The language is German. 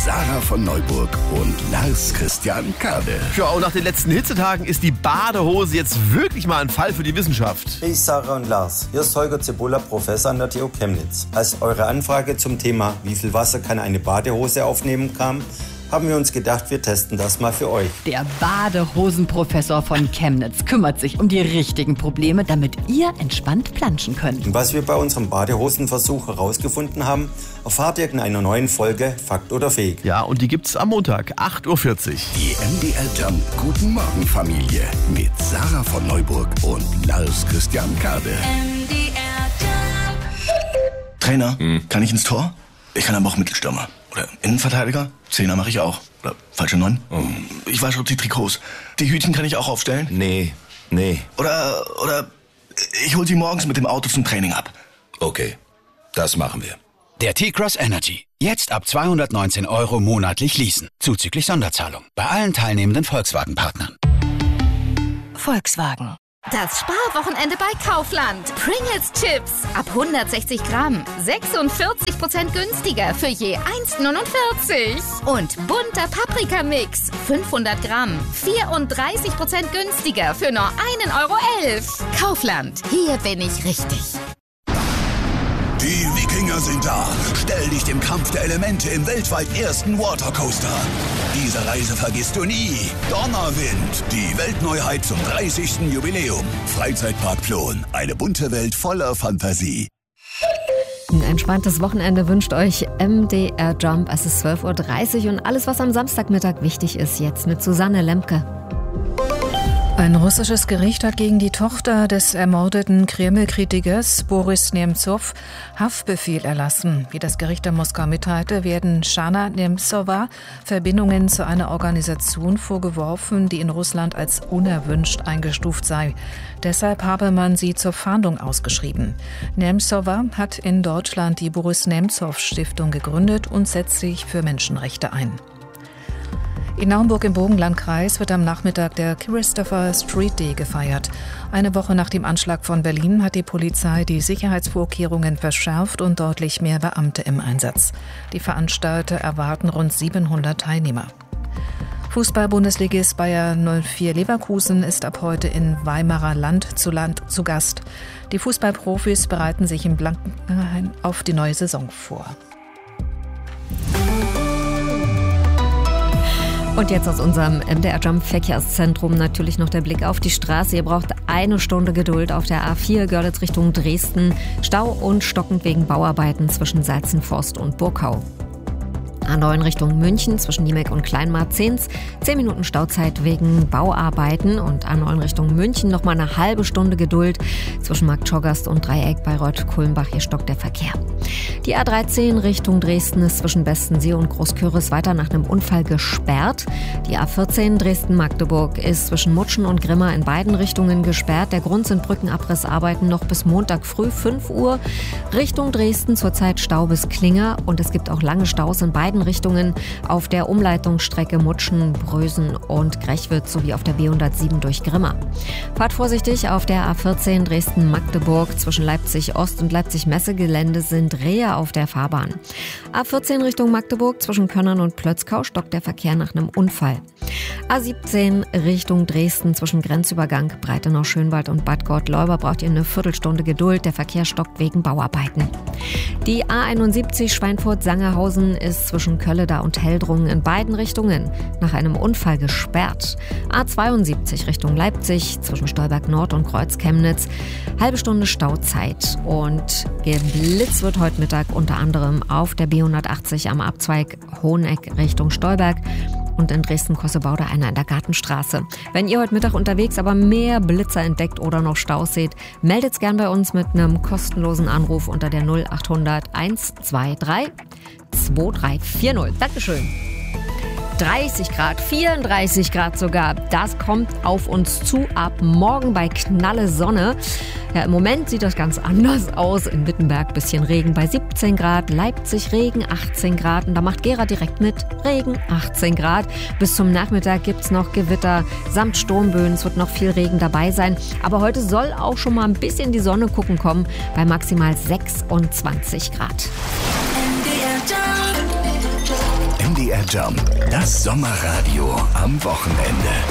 Sarah von Neuburg und Lars Christian Kade. Ja, und nach den letzten Hitzetagen ist die Badehose jetzt wirklich mal ein Fall für die Wissenschaft. Hey Sarah und Lars, hier ist Holger Zebola, Professor an der TU Chemnitz. Als eure Anfrage zum Thema, wie viel Wasser kann eine Badehose aufnehmen, kam, haben wir uns gedacht, wir testen das mal für euch. Der Badehosenprofessor von Chemnitz kümmert sich um die richtigen Probleme, damit ihr entspannt planschen könnt. Und was wir bei unserem Badehosenversuch herausgefunden haben, erfahrt ihr in einer neuen Folge Fakt oder Fake. Ja, und die gibt's am Montag, 8.40 Uhr. Die MDR Jump Guten Morgen Familie mit Sarah von Neuburg und Lars Christian Kade. Trainer, kann ich ins Tor? Ich kann aber auch Mittelstürmer. Oder Innenverteidiger? Zehner mache ich auch. Oder falsche 9? Ich wasche die Trikots. Die Hütchen kann ich auch aufstellen? Nee. Oder ich hol sie morgens mit dem Auto zum Training ab. Okay, das machen wir. Der T-Cross Energy. Jetzt ab 219 € monatlich leasen. Zuzüglich Sonderzahlung. Bei allen teilnehmenden Volkswagen-Partnern. Volkswagen. Das Sparwochenende bei Kaufland. Pringles Chips ab 160 Gramm. 46% günstiger für je 1,49. Und bunter Paprikamix. 500 Gramm. 34% günstiger für nur 1,11 €. Kaufland. Hier bin ich richtig. Die Wikinger sind da. Stell dich dem Kampf der Elemente im weltweit ersten Watercoaster. Diese Reise vergisst du nie. Donnerwind, die Weltneuheit zum 30. Jubiläum. Freizeitpark Plon, eine bunte Welt voller Fantasie. Ein entspanntes Wochenende wünscht euch MDR Jump. Es ist 12.30 Uhr und alles, was am Samstagmittag wichtig ist, jetzt mit Susanne Lemke. Ein russisches Gericht hat gegen die Tochter des ermordeten Kreml-Kritikers Boris Nemzow Haftbefehl erlassen. Wie das Gericht in Moskau mitteilte, werden Shana Nemzowa Verbindungen zu einer Organisation vorgeworfen, die in Russland als unerwünscht eingestuft sei. Deshalb habe man sie zur Fahndung ausgeschrieben. Nemzowa hat in Deutschland die Boris-Nemzow-Stiftung gegründet und setzt sich für Menschenrechte ein. In Naumburg im Burgenlandkreis wird am Nachmittag der Christopher Street Day gefeiert. Eine Woche nach dem Anschlag von Berlin hat die Polizei die Sicherheitsvorkehrungen verschärft und deutlich mehr Beamte im Einsatz. Die Veranstalter erwarten rund 700 Teilnehmer. Fußball-Bundesligist Bayer 04 Leverkusen ist ab heute in Weimarer Land zu Gast. Die Fußballprofis bereiten sich im Blankenhain auf die neue Saison vor. Und jetzt aus unserem MDR Jump Verkehrszentrum natürlich noch der Blick auf die Straße. Ihr braucht 1 Stunde Geduld auf der A4 Görlitz Richtung Dresden. Stau und stockend wegen Bauarbeiten zwischen Salzenforst und Burkau. A9 Richtung München zwischen Niemek und Kleinmarzens. 10 Minuten Stauzeit wegen Bauarbeiten. Und A9 Richtung München nochmal eine halbe Stunde Geduld zwischen Marktschorgast und Dreieck Bayreuth-Kulmbach. Hier stockt der Verkehr. Die A13 Richtung Dresden ist zwischen Bestensee und Großküritz weiter nach einem Unfall gesperrt. Die A14 Dresden-Magdeburg ist zwischen Mutschen und Grimma in beiden Richtungen gesperrt. Der Grund sind Brückenabrissarbeiten noch bis Montag früh 5 Uhr. Richtung Dresden zurzeit Stau bis Klinger. Und es gibt auch lange Staus in beiden Richtungen auf der Umleitungsstrecke Mutschen, Brösen und Grechwitz sowie auf der B107 durch Grimma. Fahrt vorsichtig auf der A14 Dresden-Magdeburg. Zwischen Leipzig-Ost und Leipzig-Messe-Gelände sind Rehe auf der Fahrbahn. A14 Richtung Magdeburg zwischen Könnern und Plötzkau stockt der Verkehr nach einem Unfall. A17 Richtung Dresden zwischen Grenzübergang Breitenau-Schönwald und Bad Gott-Leuba braucht ihr eine Viertelstunde Geduld. Der Verkehr stockt wegen Bauarbeiten. Die A71 Schweinfurt-Sangerhausen ist zwischen Kölleda und Heldrungen in beiden Richtungen nach einem Unfall gesperrt. A72 Richtung Leipzig zwischen Stolberg Nord und Kreuz-Chemnitz. Halbe Stunde Stauzeit. Und geblitzt wird heute Mittag unter anderem auf der B180 am Abzweig Hoheneck Richtung Stolberg. Und in Dresden-Kossebaude einer in der Gartenstraße. Wenn ihr heute Mittag unterwegs aber mehr Blitzer entdeckt oder noch Staus seht, meldet's gern bei uns mit einem kostenlosen Anruf unter der 0800 123 2340. Dankeschön. 30 Grad, 34 Grad sogar. Das kommt auf uns zu ab morgen bei knalle Sonne. Ja, im Moment sieht das ganz anders aus. In Wittenberg bisschen Regen bei 17 Grad, Leipzig Regen 18 Grad und da macht Gera direkt mit Regen 18 Grad. Bis zum Nachmittag gibt's noch Gewitter samt Sturmböen. Es wird noch viel Regen dabei sein. Aber heute soll auch schon mal ein bisschen die Sonne gucken kommen bei maximal 26 Grad. MDR MDR Jump, das Sommerradio am Wochenende.